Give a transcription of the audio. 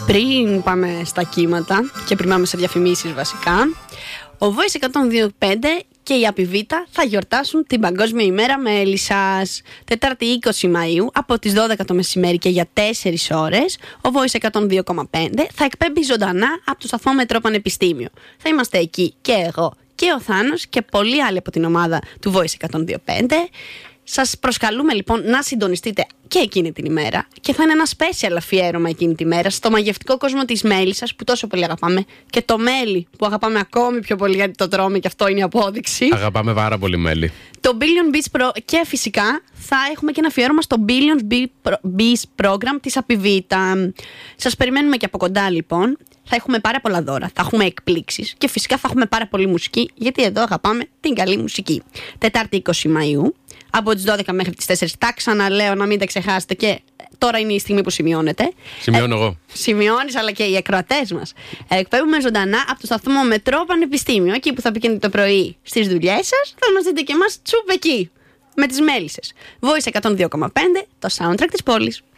Πριν πάμε στα κύματα και πριν πάμε σε διαφημίσεις βασικά, ο Voice 102.5 και η Απιβίτα θα γιορτάσουν την Παγκόσμια ημέρα μέλισσας. Τετάρτη 20 Μαΐου από τις 12 το μεσημέρι και για 4 ώρες ο Voice 102.5 θα εκπέμπει ζωντανά από το σταθμό Μετρό Πανεπιστήμιο. Θα είμαστε εκεί και εγώ και ο Θάνος και πολλοί άλλοι από την ομάδα του Voice 102.5. Σας προσκαλούμε λοιπόν να συντονιστείτε και εκείνη την ημέρα και θα είναι ένα special αφιέρωμα εκείνη τη μέρα στο μαγευτικό κόσμο της μέλισσας που τόσο πολύ αγαπάμε και το μέλι που αγαπάμε ακόμη πιο πολύ γιατί το τρώμε και αυτό είναι η απόδειξη. Αγαπάμε πάρα πολύ μέλι. Το Billion Bees και φυσικά θα έχουμε και ένα αφιέρωμα στο Billion Bees Program της Απιβίτα. Σας περιμένουμε και από κοντά λοιπόν. Θα έχουμε πάρα πολλά δώρα, θα έχουμε εκπλήξεις και φυσικά θα έχουμε πάρα πολύ μουσική γιατί εδώ αγαπάμε την καλή μουσική. Τετάρτη 20 Μαΐου από τις 12 μέχρι τις 4. Τα ξαναλέω να μην τα ξεχάσετε και τώρα είναι η στιγμή που σημειώνετε. Σημειώνω εγώ. Σημειώνεις αλλά και οι ακροατές μας. Εκπέμπουμε ζωντανά από το σταθμό Μετρό Πανεπιστήμιο, εκεί που θα πηγαίνετε το πρωί στις δουλειές σας, θα μας δείτε και εμάς τσουπ εκεί με τις μέλισσες. Voice 102.5, το soundtrack της πόλης.